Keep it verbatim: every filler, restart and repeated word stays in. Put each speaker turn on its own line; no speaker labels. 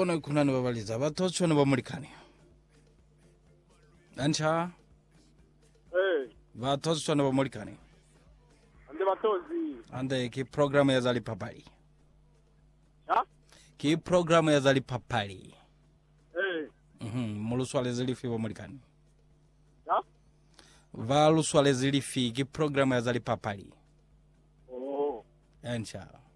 Tione kuna ni babaliza. Batocho ni bamulikani. Ancha.
Eh.
Batocho ni bamulikani.
Ande batozi.
Ande ki programu ya zali papali.
Ha?
Ki programu ya zali papali.
Eh.
Mhm, muluswale zilifi bamulikani.
Ha?
Valuswale zilifi ki programu ya zali papali.
Oh.
Ancha.